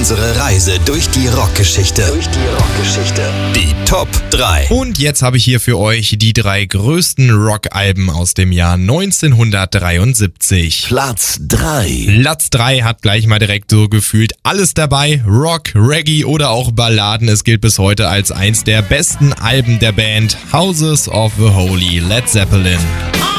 unsere Reise durch die Rockgeschichte. Die Top 3. Und jetzt habe ich hier für euch die 3 größten Rockalben aus dem Jahr 1973. Platz 3. Platz 3 hat gleich mal direkt so gefühlt alles dabei. Rock, Reggae oder auch Balladen. Es gilt bis heute als eins der besten Alben der Band. Houses of the Holy, Led Zeppelin.